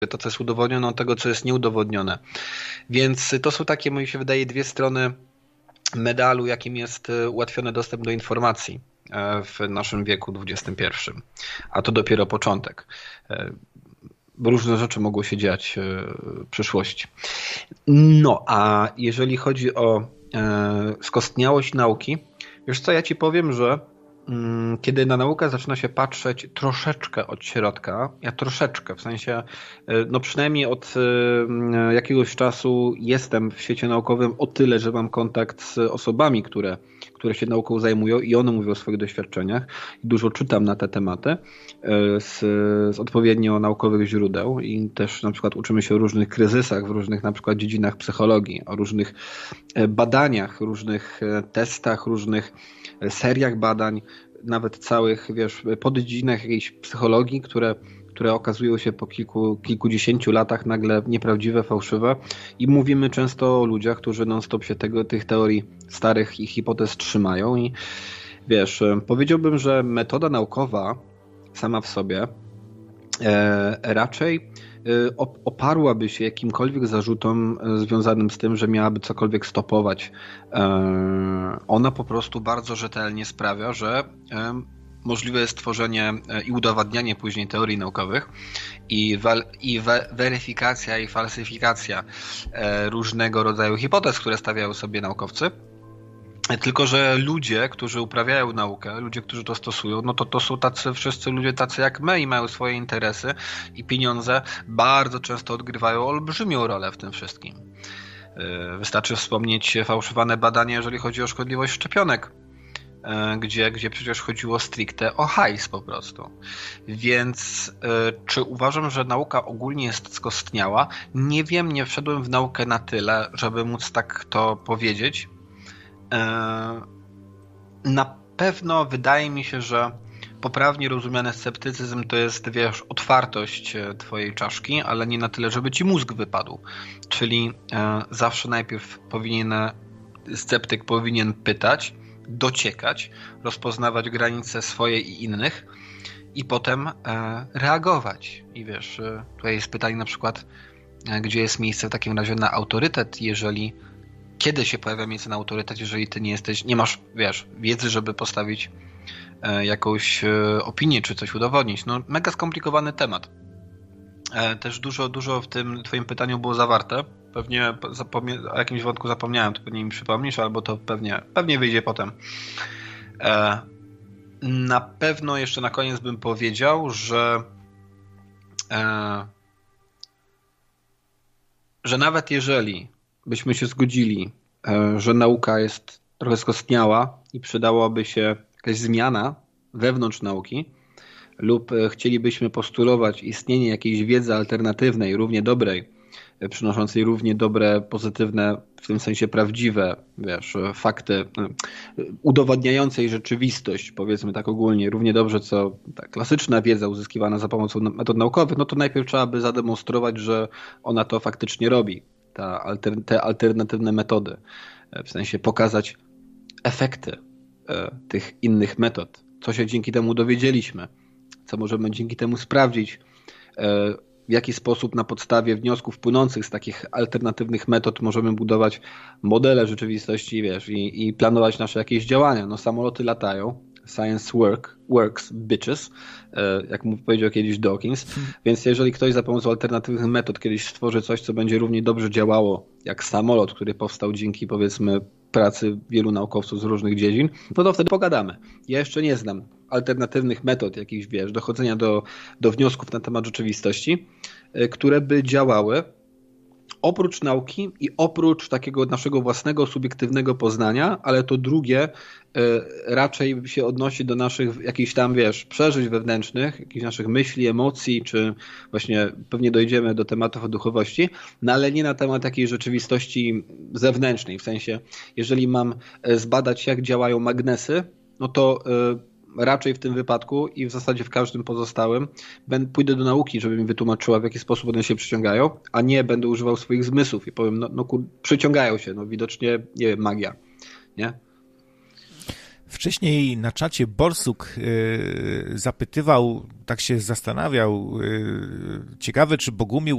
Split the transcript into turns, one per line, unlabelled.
to, co jest udowodnione, od tego, co jest nieudowodnione. Więc to są takie, mi się wydaje, dwie strony medalu, jakim jest ułatwiony dostęp do informacji w naszym wieku XXI. A to dopiero początek. Bo różne rzeczy mogą się dziać w przyszłości. No, a jeżeli chodzi o skostniałość nauki, wiesz co, ja ci powiem, że kiedy na naukę zaczyna się patrzeć troszeczkę od środka, ja troszeczkę, w sensie, no przynajmniej od jakiegoś czasu jestem w świecie naukowym o tyle, że mam kontakt z osobami, które się nauką zajmują i one mówią o swoich doświadczeniach i dużo czytam na te tematy z odpowiednio naukowych źródeł i też na przykład uczymy się o różnych kryzysach w różnych na przykład dziedzinach psychologii, o różnych badaniach, różnych testach, różnych seriach badań, nawet całych, wiesz, poddziedzinach jakiejś psychologii, które okazują się po kilkudziesięciu latach nagle nieprawdziwe, fałszywe i mówimy często o ludziach, którzy non-stop się tych teorii starych i hipotez trzymają i wiesz, powiedziałbym, że metoda naukowa sama w sobie raczej oparłaby się jakimkolwiek zarzutom związanym z tym, że miałaby cokolwiek stopować. Ona po prostu bardzo rzetelnie sprawia, że możliwe jest tworzenie i udowadnianie później teorii naukowych i weryfikacja i falsyfikacja różnego rodzaju hipotez, które stawiają sobie naukowcy. Tylko że ludzie, którzy uprawiają naukę, ludzie, którzy to stosują, no to są wszyscy ludzie tacy jak my i mają swoje interesy i pieniądze bardzo często odgrywają olbrzymią rolę w tym wszystkim. Wystarczy wspomnieć fałszowane badania, jeżeli chodzi o szkodliwość szczepionek, gdzie przecież chodziło stricte o hajs po prostu. Więc czy uważam, że nauka ogólnie jest skostniała? Nie wiem, nie wszedłem w naukę na tyle, żeby móc tak to powiedzieć. Na pewno wydaje mi się, że poprawnie rozumiany sceptycyzm to jest, wiesz, otwartość twojej czaszki, ale nie na tyle, żeby ci mózg wypadł. Czyli zawsze najpierw sceptyk powinien pytać, dociekać, rozpoznawać granice swoje i innych i potem reagować. I wiesz, tutaj jest pytanie na przykład, gdzie jest miejsce w takim razie na autorytet, kiedy się pojawia miejsce na autorytet, jeżeli ty nie masz, wiesz, wiedzy, żeby postawić jakąś opinię, czy coś udowodnić. No, mega skomplikowany temat. Też dużo w tym twoim pytaniu było zawarte. Pewnie o jakimś wątku zapomniałem, to pewnie mi przypomnisz, albo to pewnie wyjdzie potem. Na pewno jeszcze na koniec bym powiedział, że nawet jeżeli byśmy się zgodzili, że nauka jest trochę skostniała i przydałaby się jakaś zmiana wewnątrz nauki lub chcielibyśmy postulować istnienie jakiejś wiedzy alternatywnej, równie dobrej, przynoszącej równie dobre, pozytywne, w tym sensie prawdziwe, wiesz, fakty, udowadniającej rzeczywistość, powiedzmy tak ogólnie, równie dobrze co ta klasyczna wiedza uzyskiwana za pomocą metod naukowych, no to najpierw trzeba by zademonstrować, że ona to faktycznie robi. Te alternatywne metody, w sensie pokazać efekty tych innych metod, co się dzięki temu dowiedzieliśmy, co możemy dzięki temu sprawdzić, w jaki sposób na podstawie wniosków płynących z takich alternatywnych metod możemy budować modele rzeczywistości, wiesz, i planować nasze jakieś działania. No samoloty latają, science works, bitches, jak mu powiedział kiedyś Dawkins. Więc jeżeli ktoś za pomocą alternatywnych metod kiedyś stworzy coś, co będzie równie dobrze działało jak samolot, który powstał dzięki, powiedzmy, pracy wielu naukowców z różnych dziedzin, no to wtedy pogadamy. Ja jeszcze nie znam alternatywnych metod jakichś, wiesz, dochodzenia do wniosków na temat rzeczywistości, które by działały oprócz nauki i oprócz takiego naszego własnego, subiektywnego poznania, ale to drugie raczej się odnosi do naszych jakichś tam, wiesz, przeżyć wewnętrznych, jakichś naszych myśli, emocji, czy właśnie pewnie dojdziemy do tematów o duchowości, no ale nie na temat takiej rzeczywistości zewnętrznej, w sensie, jeżeli mam zbadać, jak działają magnesy, no to raczej w tym wypadku i w zasadzie w każdym pozostałym pójdę do nauki, żeby mi wytłumaczyła, w jaki sposób one się przyciągają, a nie będę używał swoich zmysłów i powiem, przyciągają się, no widocznie, nie wiem, magia, nie?
Wcześniej na czacie Borsuk zapytywał, tak się zastanawiał, ciekawe, czy Bogumił